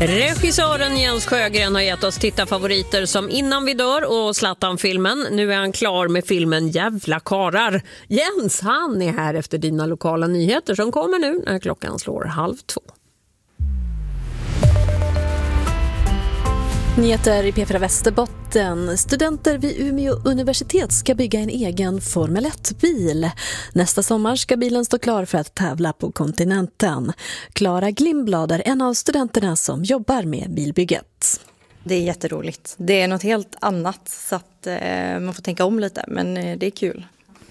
Regissören Jens Sjögren har gett oss tittarfavoriter som Innan vi dör och Zlatan-filmen. Nu är han klar med filmen Jävla karar. Jens, han är här efter dina lokala nyheter som kommer nu när klockan slår 1:30. Nyheter i P4 Västerbotten. Studenter vid Umeå universitet ska bygga en egen Formel 1-bil. Nästa sommar ska bilen stå klar för att tävla på kontinenten. Klara Glimblad är en av studenterna som jobbar med bilbygget. Det är jätteroligt. Det är något helt annat så att man får tänka om lite, men det är kul.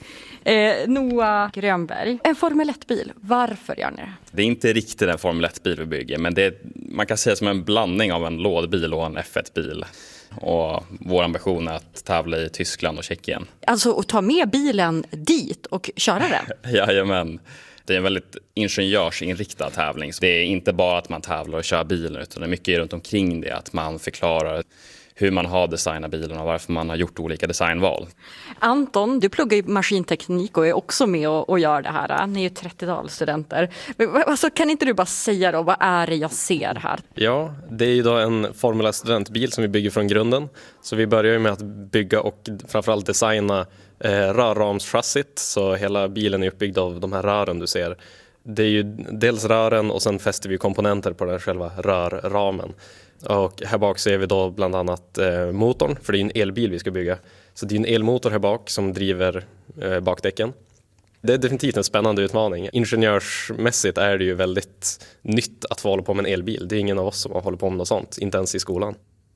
Noah Grönberg, en Formel 1-bil. Varför gör ni det? Det är inte riktigt en Formel 1-bil vi bygger, men man kan säga som en blandning av en lådbil och en F1-bil. Och vår ambition är att tävla i Tyskland och Tjeckien. Alltså att ta med bilen dit och köra den? Jajamän. Det är en väldigt ingenjörsinriktad tävling. Det är inte bara att man tävlar och kör bilen, utan det är mycket runt omkring det. Att man förklarar hur man har designat bilen och varför man har gjort olika designval. Anton, du pluggar ju maskinteknik och är också med och gör det här. Ni är ju 30-tal studenter. Alltså, kan inte du bara säga då, vad är det jag ser här? Ja, det är ju då en Formel 1-studentbil som vi bygger från grunden. Så vi börjar ju med att bygga och framförallt designa rörramschassit. Så hela bilen är uppbyggd av de här rören du ser. Det är ju dels rören och sen fäster vi komponenter på den själva rörramen. Och här bak ser vi då bland annat motorn, för det är en elbil vi ska bygga. Så det är en elmotor här bak som driver bakdäcken. Det är definitivt en spännande utmaning. Ingenjörsmässigt är det ju väldigt nytt att få hålla på med en elbil. Det är ingen av oss som har hållit på med något sånt, inte ens i skolan.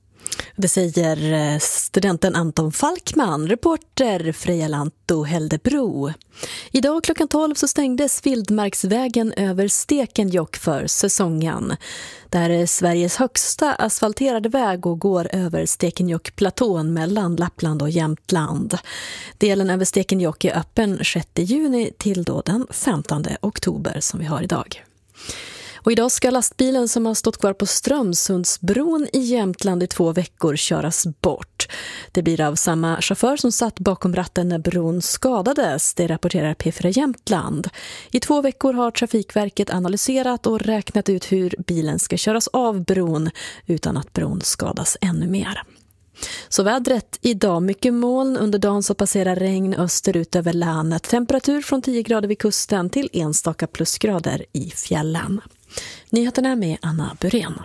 Det säger studenten Anton Falkman, reporter Freja Lantto Häldebro. Idag klockan 12 så stängdes Vildmarksvägen över Stekenjokk för säsongen. Det här är Sveriges högsta asfalterade väg och går över Stekenjokkplatån mellan Lappland och Jämtland. Delen över Stekenjokk är öppen 6 juni till då den 15 oktober som vi har idag. Och idag ska lastbilen som har stått kvar på Strömsundsbron i Jämtland i 2 veckor köras bort. Det blir av samma chaufför som satt bakom ratten när bron skadades, det rapporterar P4 Jämtland. I 2 veckor har Trafikverket analyserat och räknat ut hur bilen ska köras av bron utan att bron skadas ännu mer. Så vädret idag, mycket moln, under dagen så passerar regn österut över länet. Temperatur från 10 grader vid kusten till enstaka plusgrader i fjällen. Nyheterna med Anna Burén.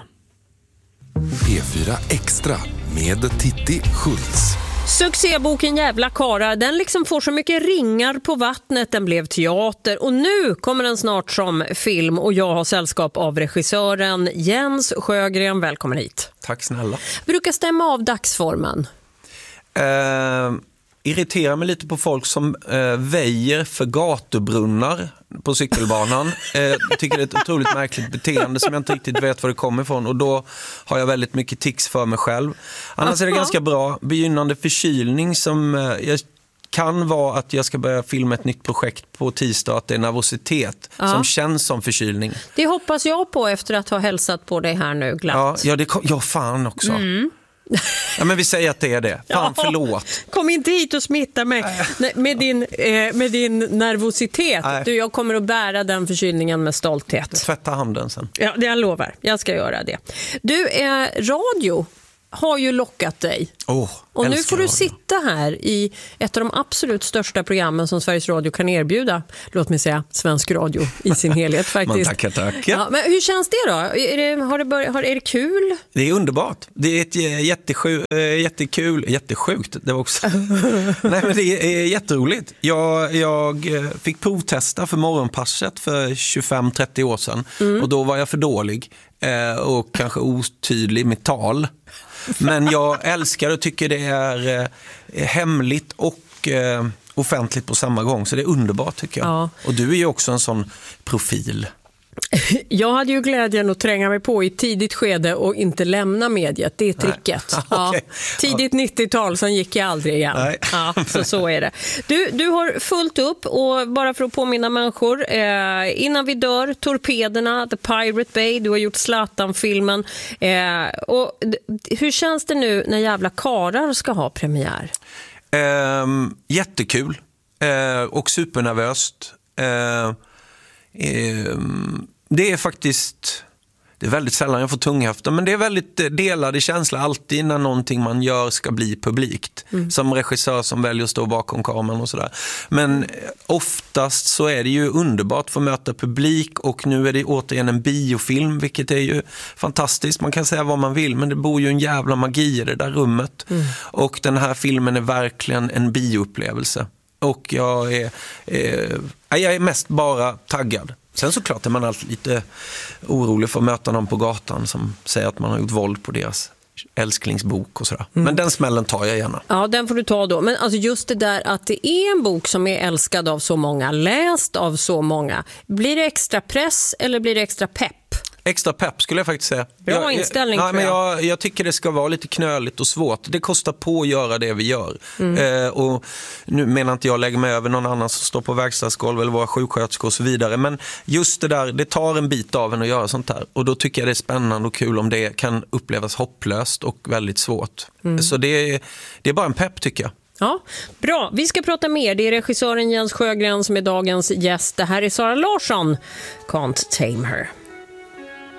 P4 Extra med Titti Schultz. Succéboken Jävla karar, den liksom får så mycket ringar på vattnet, den blev teater och nu kommer den snart som film och jag har sällskap av regissören Jens Sjögren. Välkommen hit. Tack snälla. Brukar stämma av dagsformen? Irriterar mig lite på folk som väjer för gatubrunnar på cykelbanan. Jag tycker det är ett otroligt märkligt beteende som jag inte riktigt vet var det kommer ifrån. Och då har jag väldigt mycket tics för mig själv. Annars är det ganska bra. Begynnande förkylning som jag kan vara att jag ska börja filma ett nytt projekt på tisdag. Att det är nervositet som känns som förkylning. Det hoppas jag på efter att ha hälsat på dig här nu glatt. Ja, fan också. Ja, men vi säger att det är det. Fan, förlåt. Kom inte hit och smitta mig med din nervositet. Jag kommer att bära den förkylningen med stolthet. Tvätta handen sen. Ja, det jag lovar. Jag ska göra det. Du, radio har ju lockat dig. Och nu får du sitta här i ett av de absolut största programmen som Sveriges Radio kan erbjuda. Låt mig säga svensk radio i sin helhet faktiskt. Tack. Ja, men hur känns det då? Är det kul? Det är underbart. Det är ett jättekul, jättesjukt det var också. Nej, men det är jätteroligt. Jag fick provtesta för morgonpasset för 25-30 år sedan och då var jag för dålig och kanske otydlig med tal. Men jag älskar och tycker det är hemligt och offentligt på samma gång. Så det är underbart tycker jag. Ja. Och du är ju också en sån profil. Jag hade ju glädjen att tränga mig på i tidigt skede och inte lämna mediet. Det är tricket. Okay. Tidigt 90-tal, sen gick jag aldrig igen. Ja, så är det. Du har fullt upp och bara för att påminna människor, Innan vi dör, Torpederna, The Pirate Bay, du har gjort Zlatan-filmen. Och hur känns det nu när Jävla karar ska ha premiär? Jättekul och supernervöst. Det är faktiskt Det är väldigt sällan jag får tunghäfta, men det är väldigt delade känsla alltid när någonting man gör ska bli publikt. Som regissör som väljer att stå bakom kameran och sådär. Men oftast så är det ju underbart för att möta publik, och nu är det återigen en biofilm, vilket är ju fantastiskt. Man kan säga vad man vill, men det bor ju en jävla magi i det där rummet. Och den här filmen är verkligen en bioupplevelse. Och jag är mest bara taggad. Sen såklart är man alltid lite orolig för att möta någon på gatan som säger att man har gjort våld på deras älsklingsbok och sådär. Men den smällen tar jag gärna. Ja, den får du ta då. Men alltså just det där att det är en bok som är älskad av så många, läst av så många. Blir det extra press eller blir det extra pepp? Extra pepp skulle jag faktiskt säga. Bra inställning. Jag tycker det ska vara lite knöligt och svårt. Det kostar på att göra det vi gör. Och nu menar inte jag lägga mig över någon annan som står på verkstadsgolv eller våra sjuksköterskor och så vidare. Men just det där, det tar en bit av en att göra sånt här. Och då tycker jag det är spännande och kul om det kan upplevas hopplöst och väldigt svårt. Så det är bara en pepp tycker jag. Ja, bra. Vi ska prata mer. Det är regissören Jens Sjögren som är dagens gäst. Det här är Sara Larsson, Can't Tame Her.